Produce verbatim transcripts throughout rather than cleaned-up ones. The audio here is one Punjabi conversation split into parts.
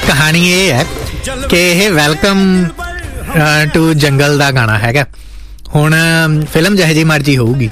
ਕਹਾਣੀ ਇਹ ਹੈ ਕਿ ਇਹ ਵੈਲਕਮ ਟੂ ਜੰਗਲ ਦਾ ਗਾਣਾ ਹੈਗਾ। ਹੁਣ ਫਿਲਮ ਜਿਹੋ ਜਿਹੀ ਮਰਜ਼ੀ ਹੋਊਗੀ,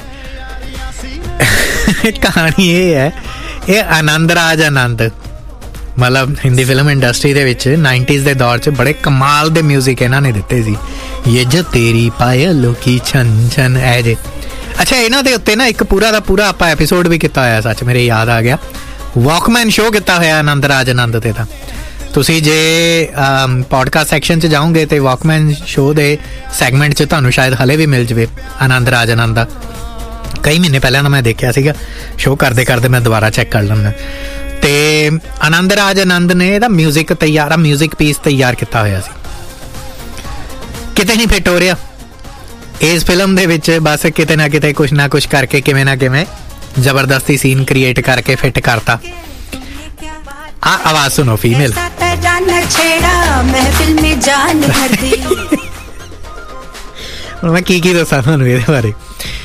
ਕਹਾਣੀ ਇਹ ਹੈ, ਇਹ ਆਨੰਦ ਰਾਜ ਆਨੰਦ ਮਤਲਬ ਹਿੰਦੀ ਫਿਲਮ ਇੰਡਸਟਰੀ ਦੇ ਵਿੱਚ ਨਾਈਨਟੀਜ਼ ਦੇ ਦੌਰ 'ਚ ਬੜੇ ਕਮਾਲ ਦੇ ਮਿਊਜ਼ਿਕ ਇਹਨਾਂ ਨੇ ਦਿੱਤੇ ਸੀ। ਇਹ ਜੋ ਤੇਰੀ ਪਾਇਲ ਕੀ ਛਨ ਛਨ ਐ ਜੇ। ਅੱਛਾ, ਇਹਨਾਂ ਦੇ ਉੱਤੇ ਨਾ ਇੱਕ ਪੂਰਾ ਦਾ ਪੂਰਾ ਆਪਾਂ ਐਪੀਸੋਡ ਵੀ ਕੀਤਾ ਹੋਇਆ, ਸੱਚ ਮੇਰੇ ਯਾਦ ਆ ਗਿਆ, ਵਾਕਮੈਨ ਸ਼ੋਅ ਕੀਤਾ ਹੋਇਆ ਆਨੰਦ ਰਾਜ ਆਨੰਦ ਤੇ। ਤਾਂ ਤੁਸੀਂ ਜੇ ਪੋਡਕਾਸਟ ਸੈਕਸ਼ਨ 'ਚ ਜਾਓਗੇ ਤੇ ਵਾਕਮੈਨ ਸ਼ੋਅ ਦੇ ਸੈਗਮੈਂਟ 'ਚ ਤੁਹਾਨੂੰ ਸ਼ਾਇਦ ਹਲੇ ਵੀ ਮਿਲ ਜਾਵੇ ਆਨੰਦ ਰਾਜ ਆਨੰਦ ਦਾ। ਕਈ ਮਹੀਨੇ ਪਹਿਲਾਂ ਤਾਂ ਮੈਂ ਦੇਖਿਆ ਸੀਗਾ, ਸ਼ੋਅ ਕਰਦੇ ਕਰਦੇ ਮੈਂ ਦੁਬਾਰਾ ਚੈੱਕ ਕਰ ਲੈਂਦਾ। ਤੇ ਆਨੰਦ ਰਾਜ ਆਨੰਦ ਨੇ ਇਹਦਾ ਮਿਊਜ਼ਿਕ ਤਿਆਰ ਆ ਮਿਊਜ਼ਿਕ ਪੀਸ ਤਿਆਰ ਕੀਤਾ ਹੋਇਆ ਸੀ, ਕਿਤੇ ਨਹੀਂ ਫਿੱਟ ਹੋ ਰਿਹਾ ਇਸ ਫਿਲਮ ਦੇ ਵਿੱਚ। ਬਸ ਕਿਤੇ ਨਾ ਕਿਤੇ ਕੁਛ ਨਾ ਕੁਛ ਕਰਕੇ ਕਿਵੇਂ ਨਾ ਕਿਵੇਂ ਜ਼ਬਰਦਸਤੀ ਸੀਨ ਕ੍ਰੀਏਟ ਕਰਕੇ ਫਿੱਟ ਕਰਤਾ। ਆ ਆਵਾਜ਼ ਸੁਣੋ ਫੀਮੇਲ। ਮੈਂ ਕੀ ਕੀ ਦੱਸਾਂ ਤੁਹਾਨੂੰ ਇਹਦੇ ਬਾਰੇ।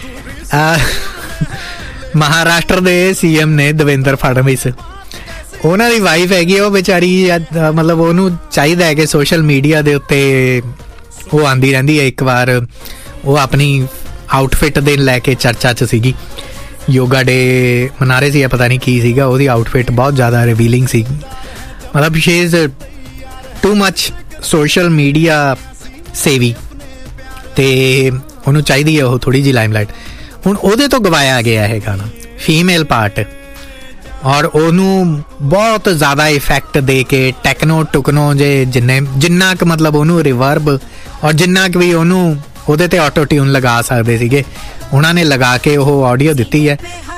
ਮਹਾਰਾਸ਼ਟਰ ਦੇ ਸੀ ਐਮ ਨੇ ਦੇਵੇਂਦਰ ਫਡਨਵੀਸ, ਉਹਨਾਂ ਦੀ ਵਾਈਫ ਹੈਗੀ, ਉਹ ਵਿਚਾਰੀ ਮਤਲਬ ਉਹਨੂੰ ਚਾਹੀਦਾ ਹੈ ਕਿ ਸੋਸ਼ਲ ਮੀਡੀਆ ਦੇ ਉੱਤੇ ਉਹ ਆਉਂਦੀ ਰਹਿੰਦੀ ਹੈ। ਇੱਕ ਵਾਰ ਉਹ ਆਪਣੀ ਆਊਟਫਿਟ ਦੇ ਲੈ ਕੇ ਚਰਚਾ 'ਚ ਸੀਗੀ, ਯੋਗਾ ਡੇ ਮਨਾ ਰਹੇ ਸੀ, ਪਤਾ ਨਹੀਂ ਕੀ ਸੀਗਾ, ਉਹਦੀ ਆਊਟਫਿਟ ਬਹੁਤ ਜ਼ਿਆਦਾ ਰਿਵੀਲਿੰਗ ਸੀ। ਮਤਲਬ she is too much social media ਸੇਵੀ, ਤੇ ਉਹਨੂੰ ਚਾਹੀਦੀ ਹੈ ਉਹ ਥੋੜ੍ਹੀ ਜਿਹੀ ਲਾਈਮਲਾਈਟ। ਹੁਣ ਉਹਦੇ ਤੋਂ ਗਵਾਇਆ ਗਿਆ ਇਹ ਗਾਣਾ ਫੀਮੇਲ ਪਾਰਟ, ਔਰ ਉਹਨੂੰ ਬਹੁਤ ਜ਼ਿਆਦਾ ਇਫੈਕਟ ਦੇ ਕੇ ਟੈਕਨੋ ਟੁਕਨੋ ਜੇ ਜਿੰਨੇ ਜਿੰਨਾ ਕੁ ਮਤਲਬ ਉਹਨੂੰ ਰਿਵਰਬ ਔਰ ਜਿੰਨਾ ਕੁ ਵੀ ਉਹਨੂੰ ਉਹਦੇ ਤੇ ਆਟੋ ਟਿਊਨ ਲਗਾ ਸਕਦੇ ਸੀਗੇ, ਉਹਨਾਂ ਨੇ ਲਗਾ ਕੇ ਉਹ ਆਡੀਓ ਦਿੱਤੀ ਹੈ।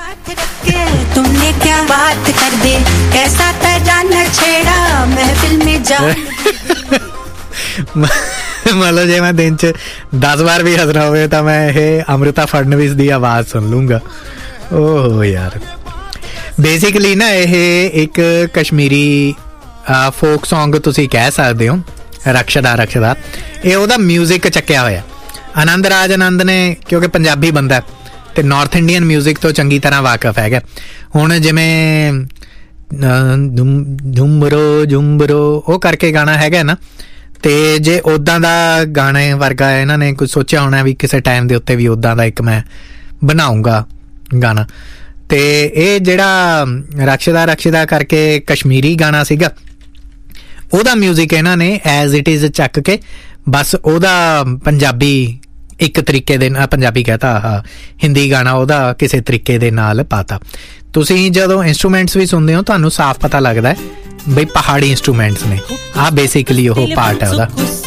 ਮਤਲਬ ਜੇ ਮੈਂ ਦਿਨ 'ਚ ਦਸ ਵਾਰ ਵੀ ਹੱਸਣਾ ਹੋਵੇ ਤਾਂ ਮੈਂ ਇਹ ਅੰਮ੍ਰਿਤਾ ਫਡਨਵੀਸ ਦੀ ਆਵਾਜ਼ ਸੁਣ ਲੂੰਗਾ। ਓਹ ਯਾਰ, ਬੇਸਿਕਲੀ ਨਾ ਇਹ ਇੱਕ ਕਸ਼ਮੀਰੀ ਫੋਕ ਸੌਂਗ ਤੁਸੀਂ ਕਹਿ ਸਕਦੇ ਹੋ, ਰਕਸ਼ਦਾ ਰਕਸ਼ਦਾ। ਇਹ ਉਹਦਾ ਮਿਊਜ਼ਿਕ ਚੱਕਿਆ ਹੋਇਆ ਆਨੰਦ ਰਾਜ ਆਨੰਦ ਨੇ, ਕਿਉਂਕਿ ਪੰਜਾਬੀ ਬੰਦਾ ਤੇ ਨਾਰਥ ਇੰਡੀਅਨ ਮਿਊਜ਼ਿਕ ਤੋਂ ਚੰਗੀ ਤਰ੍ਹਾਂ ਵਾਕਫ ਹੈਗਾ। ਹੁਣ ਜਿਵੇਂ ਝੁੰਬਰੋ ਝੁੰਬਰੋ ਉਹ ਕਰਕੇ ਗਾਣਾ ਹੈਗਾ ਨਾ, ਤੇ ਜੇ ਉੱਦਾਂ ਦਾ ਗਾਣੇ ਵਰਗਾ ਇਹਨਾਂ ਨੇ ਕੁਝ ਸੋਚਿਆ ਹੋਣਾ ਵੀ ਕਿਸੇ ਟਾਈਮ ਦੇ ਉੱਤੇ ਵੀ ਉੱਦਾਂ ਦਾ ਇੱਕ ਮੈਂ ਬਣਾਊਂਗਾ ਗਾਣਾ। ਤੇ ਇਹ ਜਿਹੜਾ ਰਕਸ਼ਦਾ ਰਕਸ਼ਦਾ ਕਰਕੇ ਕਸ਼ਮੀਰੀ ਗਾਣਾ ਸੀਗਾ, ਉਹਦਾ ਮਿਊਜ਼ਿਕ ਇਹਨਾਂ ਨੇ ਐਜ਼ ਇਟ ਇਜ਼ ਚੱਕ ਕੇ ਬਸ ਉਹਦਾ ਪੰਜਾਬੀ ਇੱਕ ਤਰੀਕੇ ਦੇ ਨਾਲ, ਪੰਜਾਬੀ ਕਹਤਾ ਆਹ ਹਿੰਦੀ ਗਾਣਾ ਉਹਦਾ ਕਿਸੇ ਤਰੀਕੇ ਦੇ ਨਾਲ ਪਾਤਾ। ਤੁਸੀਂ ਜਦੋਂ ਇੰਸਟਰੂਮੈਂਟਸ ਵੀ ਸੁਣਦੇ ਹੋ ਤੁਹਾਨੂੰ ਸਾਫ਼ ਪਤਾ ਲੱਗਦਾ ਹੈ ਬਈ ਪਹਾੜੀ ਇੰਸਟਰੂਮੈਂਟਸ ਨੇ। ਆਹ ਬੇਸਿਕਲੀ ਉਹ ਪਾਰਟ ਹੈ ਉਹਦਾ।